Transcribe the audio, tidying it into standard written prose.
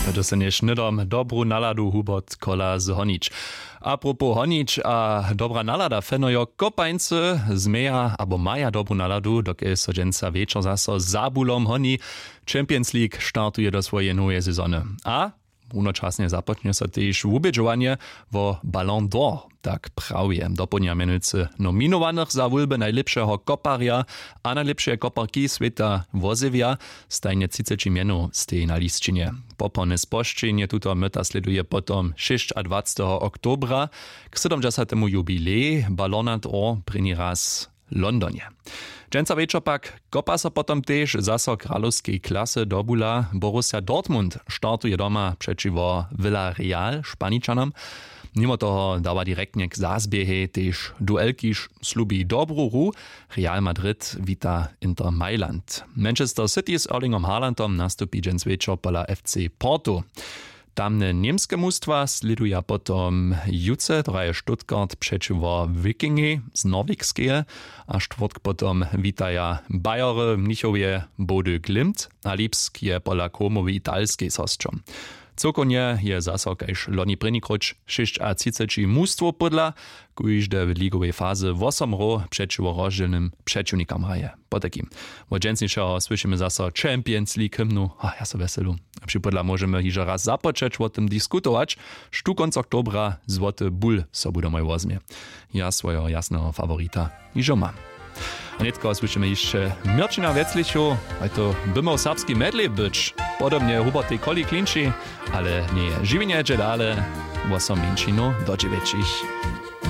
To se nie šnydom dobrú naladu Hubert Kola z Honič. Apropos Honič a dobra nalada, fenojo kopańcy zmeja abo maja dobrú naladu, dokiaľ so dženca večer zaso zabulom Honi. Champions League startuje do svojej novej sezóny. A unočasne započne sa tiež ubedžovanie vo Ballon d'Or. Tak prawie doplnia menujúce nominovaných za voľbe najlepšieho koparia a najlepšie koparky sveta vozivia stajne 30 mienov z tej na listčine. Popolné spoščenie tuto meta sleduje potom 26. oktobra k 70. jubilei Ballon d'Or první raz v Londone. Dženca večer pak kopa sa potom tiež zaso kráľovskej klase dobula. Borussia Dortmund štartuje doma přečivo Villarreal Španičanom. Mimo toho dáva direktne k zázbiehe tiež duelkiš slubí dobrú hru. Real Madrid vita Inter Mailand. Manchester City s Erlingom Haalandom nastupí dženc večer pola FC Porto. Tamne niemskie mustwa sleduje potom Juce, troje Stuttgart przeciwko Wikingi z Norwegskie, a czwartk potom witaja Bayery, Mnichowie, Bodø Glimt, a Lipsk je pola Komowy italskiej sostrzom. Cokonie je zasokajš loni prvnikroč 36 mustwo podla, kujžde w ligowej fazy 8 ro przeciwko rozdzielnym przeciwnikom hraje. Po takim. Od dżęsniejszego słyszymy zaso Champions League hymnu. Ja so weselu. Przypodla możemy hižo raz započeć o tym dyskutować. Sztukąc oktobra złoty ból so budeme wozmie. Ja swojego jasnego favorita hižo mam. A netko słyszymy jeszcze Mirčina Vecliču, a to bymo serbski medley być. Podobnie Hubert Koli klinči, ale nie żywienie dżedale, 8 minčinu do 9.